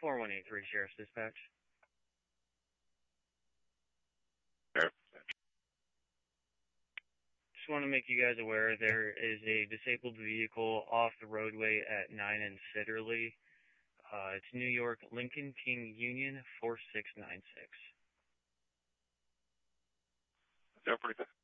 4183 Sheriff's Dispatch. Sheriff. Just want to make you guys aware there is a disabled vehicle off the roadway at 9 and Sidderly. It's New York Lincoln King Union 4696. Is that pretty good?